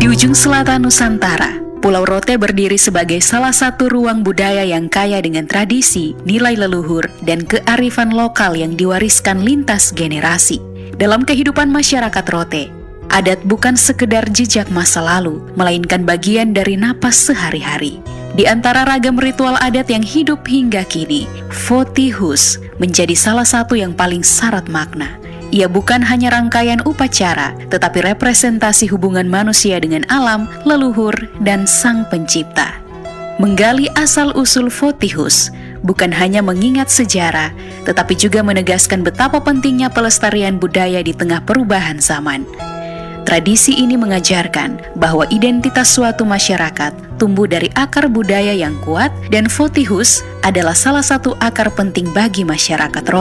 Di ujung selatan Nusantara, Pulau Rote berdiri sebagai salah satu ruang budaya yang kaya dengan tradisi, nilai leluhur, dan kearifan lokal yang diwariskan lintas generasi. Dalam kehidupan masyarakat Rote, adat bukan sekedar jejak masa lalu, melainkan bagian dari napas sehari-hari. Di antara ragam ritual adat yang hidup hingga kini, Votiihus menjadi salah satu yang paling syarat makna. Ia bukan hanya rangkaian upacara, tetapi representasi hubungan manusia dengan alam, leluhur, dan Sang Pencipta. Menggali asal-usul Votiihus bukan hanya mengingat sejarah, tetapi juga menegaskan betapa pentingnya pelestarian budaya di tengah perubahan zaman. Tradisi ini mengajarkan bahwa identitas suatu masyarakat tumbuh dari akar budaya yang kuat, dan Votiihus adalah salah satu akar penting bagi masyarakat Rote.